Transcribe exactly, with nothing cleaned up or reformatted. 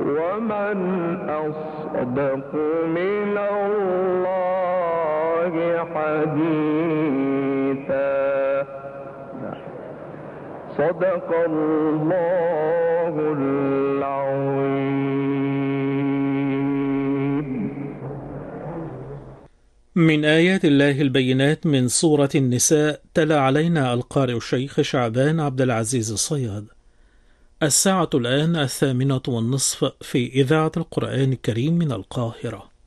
ومن أصدق من الله حديثا. صدق الله العظيم. من آيات الله البينات من سورة النساء، تلا علينا القارئ الشيخ شعبان عبد العزيز الصياد. الساعة الآن الثامنة والنصف في إذاعة القرآن الكريم من القاهرة.